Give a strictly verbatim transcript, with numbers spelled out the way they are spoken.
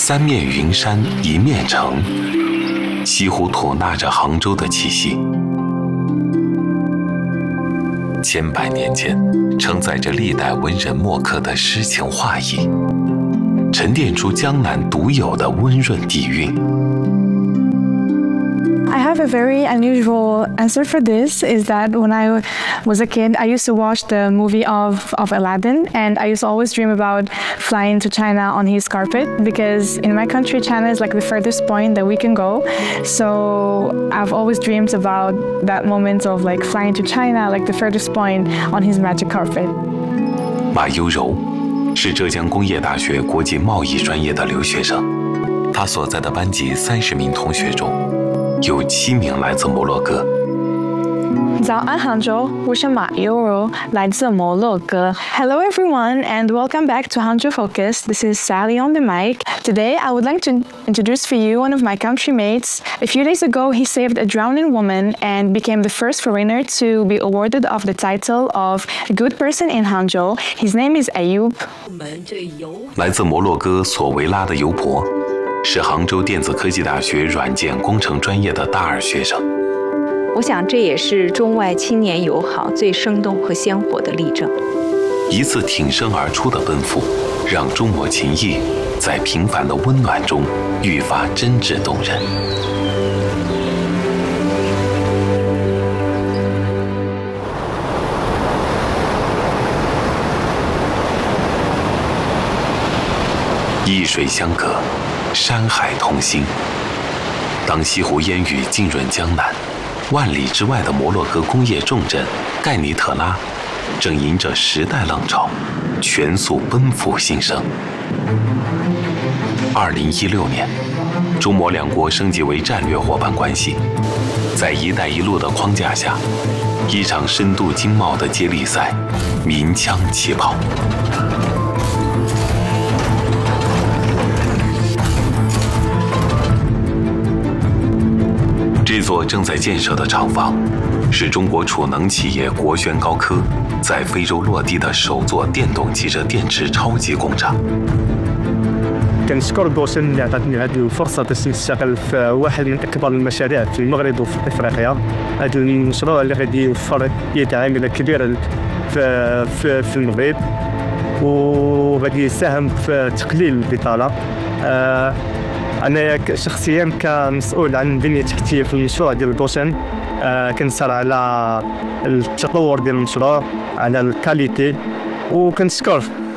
三面云山一面城，西湖吐纳着杭州的气息。千百年间，承载着历代文人墨客的诗情画意，沉淀出江南独有的温润底蕴。 I have a very unusual answer for this, is that when I was a kid, I used to watch the movie of, of Aladdin, and I used to always dream about flying to China on his carpet, because in my country, China is like the furthest point that we can go. So I've always dreamed about that moment of like flying to China, like the furthest point on his magic carpet. 马优柔是浙江工业大学国际贸易专业的留学生，他所在的班级三十名同学中，有七名来自摩洛哥。 早安杭州，我是马优柔，来自摩洛哥。Hello everyone and welcome back to Hangzhou Focus. This is Sally on the mic. Today I would like to introduce for you one of my country mates. A few days ago he saved a drowning woman and became the first foreigner to be awarded of the title of a good person in Hangzhou. His name is Ayub. 来自摩洛哥索维拉的尤婆，是杭州电子科技大学软件工程专业的大二学生。 我想这也是中外青年友好最生动和鲜活的例证。 一次挺身而出的奔赴，让中摩情谊在平凡的温暖中愈发真挚动人。一水相隔，山海同心。当西湖烟雨浸润江南，万里之外的摩洛哥工业重镇盖尼特拉，正迎着时代浪潮，全速奔赴兴盛。二零一六年，中摩两国升级为战略伙伴关系，在“一带一路”的框架下，一场深度经贸的接力赛鸣枪起跑。这座正在建设的厂房，是中国储能企业国轩高科在非洲落地的首座电动汽车电池超级工厂。 كنشكر بوشن اللي عطاتني هذه الفرصة باش نشتغل في واحد من أكبر المشاريع في المغرب وفي إفريقيا. هذا المشروع اللي غادي يوفر يد عاملة كبيرة في في في المغرب وغادي يساهم في تقليل البطالة. أنا شخصياً كمسؤول عن البنية التحتية في المشروع ديال بوشن، كنسهر على التطور ديال المشروع، على الكاليتي، وكنشكر